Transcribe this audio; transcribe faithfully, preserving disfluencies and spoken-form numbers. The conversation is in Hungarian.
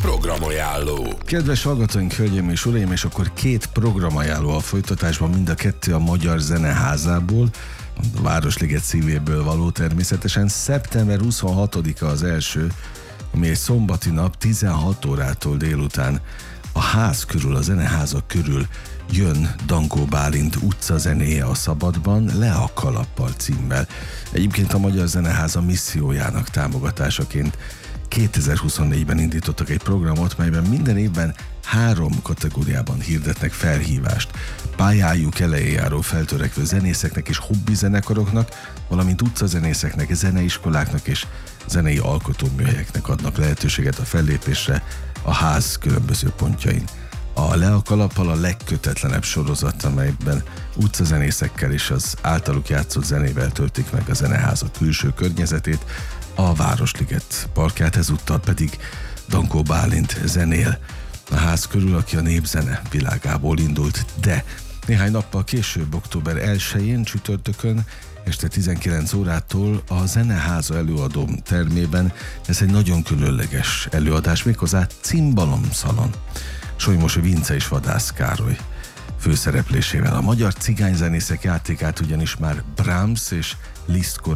Programajánló. Kedves hallgatóink, hölgyeim és uraim, és akkor két programajánló a folytatásban, mind a kettő a Magyar Zeneházából, a Városliget szívéből való természetesen. szeptember huszonhatodika az első, ami egy szombati nap, tizenhat órától délután a ház körül, a zeneházak körül jön Dankó Bálint utcazenéje a Szabadban, Le a kalappal címmel. Egyébként a Magyar Zeneháza missziójának támogatásaként kétezer-huszonnégyben indítottak egy programot, melyben minden évben három kategóriában hirdetnek felhívást. Pályájuk elején járó feltörekvő zenészeknek és hobbi zenekaroknak, valamint utcazenészeknek, zeneiskoláknak és zenei alkotóműhelyeknek adnak lehetőséget a fellépésre a ház különböző pontjain. A Le a kalappal a legkötetlenebb sorozat, amelyben utcazenészekkel és az általuk játszott zenével töltik meg a zeneháza külső környezetét, a Városliget parkját, ezúttal pedig Dankó Bálint zenél a ház körül, aki a népzene világából indult, de néhány nappal később, október elsején csütörtökön este tizenkilenc órától a Zeneháza előadó termében ez egy nagyon különleges előadás, méghozzá Cimbalom-szalon. Solymos Vince és Vadász Károly főszereplésével. A magyar cigányzenészek játékát ugyanis már Brahms és Liszt